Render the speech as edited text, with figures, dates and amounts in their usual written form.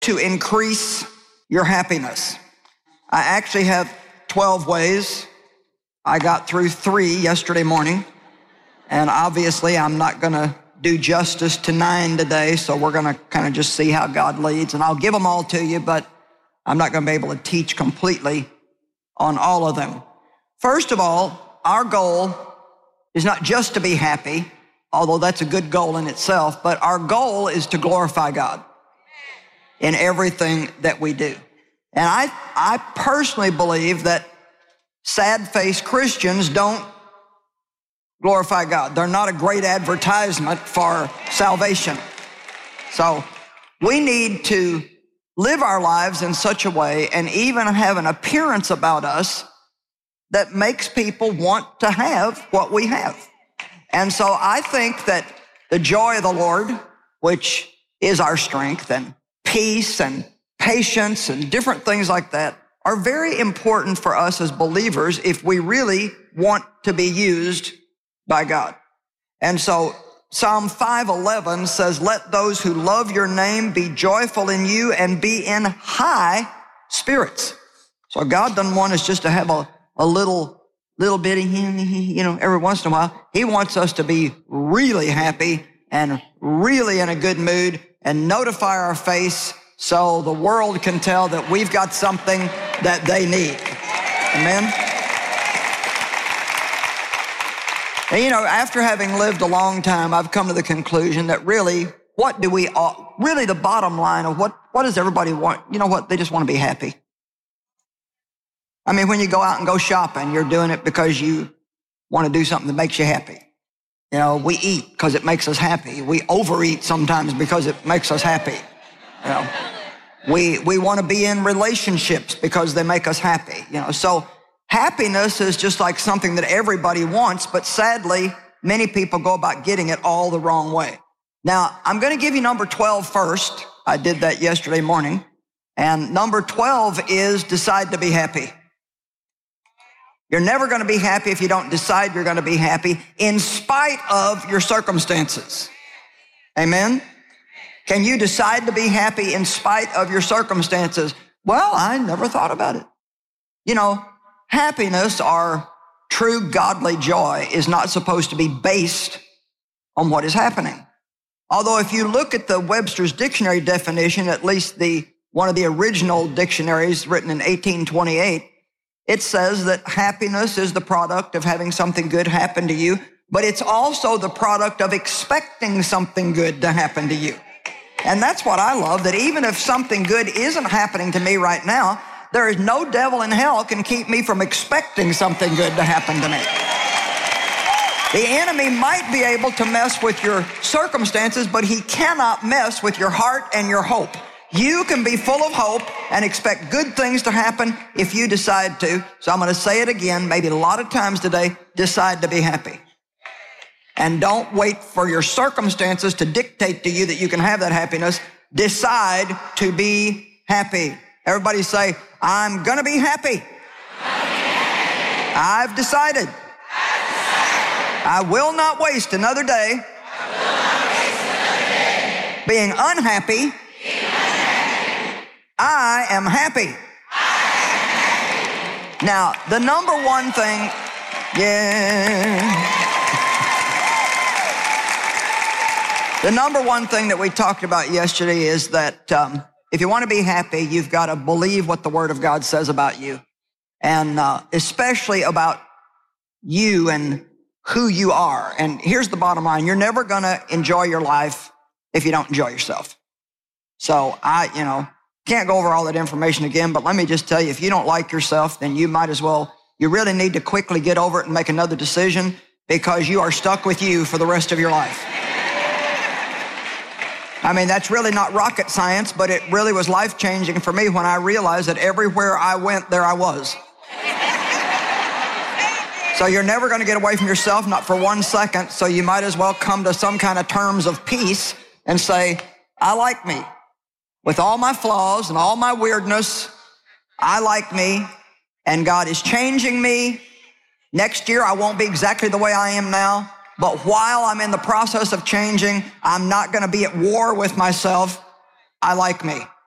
to increase your happiness. I actually have 12 ways. I got through 3 yesterday morning, and obviously I'm not going to do justice to 9 today, so we're going to kind of just see how God leads, and I'll give them all to you, but I'm not going to be able to teach completely on all of them. First of all, our goal is not just to be happy, although that's a good goal in itself, but our goal is to glorify God in everything that we do. And I personally believe that sad-faced Christians don't glorify God. They're not a great advertisement for salvation. So we need to live our lives in such a way and even have an appearance about us that makes people want to have what we have. And so I think that the joy of the Lord, which is our strength, and peace and patience and different things like that, are very important for us as believers if we really want to be used by God. And so Psalm 5:11 says, "Let those who love your name be joyful in you and be in high spirits." So God doesn't want us just to have a little bitty, every once in a while. He wants us to be really happy and really in a good mood and notify our face so the world can tell that we've got something that they need. Amen? And after having lived a long time, I've come to the conclusion that really, the bottom line of what does everybody want? You know what? They just want to be happy. I mean, when you go out and go shopping, you're doing it because you want to do something that makes you happy. We eat because it makes us happy. We overeat sometimes because it makes us happy. We want to be in relationships because they make us happy. So happiness is just like something that everybody wants, but sadly, many people go about getting it all the wrong way. Now, I'm going to give you number 12 first. I did that yesterday morning. And number 12 is decide to be happy. You're never going to be happy if you don't decide you're going to be happy in spite of your circumstances. Amen? Can you decide to be happy in spite of your circumstances? Well, I never thought about it. Happiness or true godly joy is not supposed to be based on what is happening. Although if you look at the Webster's Dictionary definition, at least one of the original dictionaries written in 1828, it says that happiness is the product of having something good happen to you, but it's also the product of expecting something good to happen to you. And that's what I love, that even if something good isn't happening to me right now, there is no devil in hell can keep me from expecting something good to happen to me. The enemy might be able to mess with your circumstances, but he cannot mess with your heart and your hope. You can be full of hope and expect good things to happen if you decide to. So I'm going to say it again, maybe a lot of times today, decide to be happy. And don't wait for your circumstances to dictate to you that you can have that happiness. Decide to be happy. Everybody say, I'm going to be happy. I've decided. I will not waste another day being unhappy. I am happy. Now, the number one thing, the number one thing that we talked about yesterday is that if you want to be happy, you've got to believe what the Word of God says about you, and especially about you and who you are. And here's the bottom line. You're never going to enjoy your life if you don't enjoy yourself. So can't go over all that information again, but let me just tell you, if you don't like yourself, then you really need to quickly get over it and make another decision, because you are stuck with you for the rest of your life. I mean, that's really not rocket science, but it really was life-changing for me when I realized that everywhere I went, there I was. So you're never going to get away from yourself, not for 1 second, so you might as well come to some kind of terms of peace and say, I like me. With all my flaws and all my weirdness, I like me, and God is changing me. Next year, I won't be exactly the way I am now, but while I'm in the process of changing, I'm not going to be at war with myself. I like me.